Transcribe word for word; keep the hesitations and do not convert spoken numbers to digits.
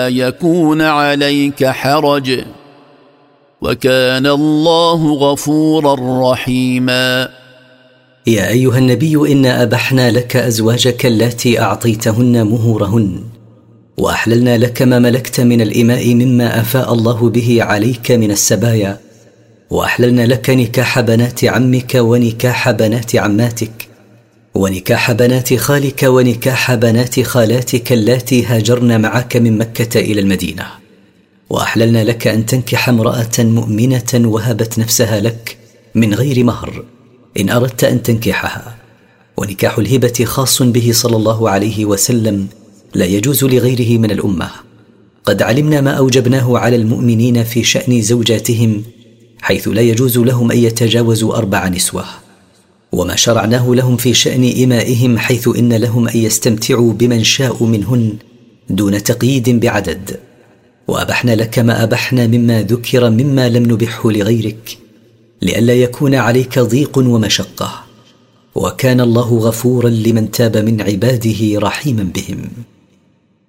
يكون عليك حرج وكان الله غفورا رحيما. يا أيها النبي إنا أبحنا لك أزواجك اللاتي أعطيتهن مهورهن وأحللنا لك ما ملكت من الإماء مما أفاء الله به عليك من السبايا، وأحللنا لك نكاح بنات عمك ونكاح بنات عماتك ونكاح بنات خالك ونكاح بنات خالاتك اللاتي هاجرن معك من مكة إلى المدينة، وأحللنا لك أن تنكح امرأة مؤمنة وهبت نفسها لك من غير مهر إن أردت أن تنكحها. ونكاح الهبة خاص به صلى الله عليه وسلم لا يجوز لغيره من الأمة. قد علمنا ما أوجبناه على المؤمنين في شأن زوجاتهم، حيث لا يجوز لهم أن يتجاوزوا أربع نسوة، وما شرعناه لهم في شأن إمائهم، حيث إن لهم أن يستمتعوا بمن شاءوا منهن دون تقييد بعدد. وأبحنا لك ما أبحنا مما ذكر مما لم نبحه لغيرك، لئلا يكون عليك ضيق ومشقة، وكان الله غفورا لمن تاب من عباده رحيما بهم.